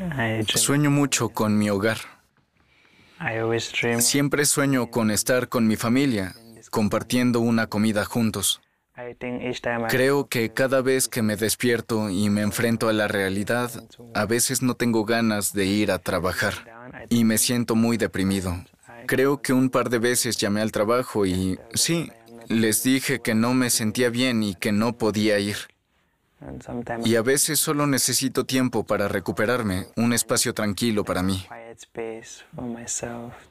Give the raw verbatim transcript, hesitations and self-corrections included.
Sueño mucho con mi hogar. Siempre sueño con estar con mi familia, compartiendo una comida juntos. Creo que cada vez que me despierto y me enfrento a la realidad, a veces no tengo ganas de ir a trabajar y me siento muy deprimido. Creo que un par de veces llamé al trabajo y sí, les dije que no me sentía bien y que no podía ir. Y a veces solo necesito tiempo para recuperarme, un espacio tranquilo para mí.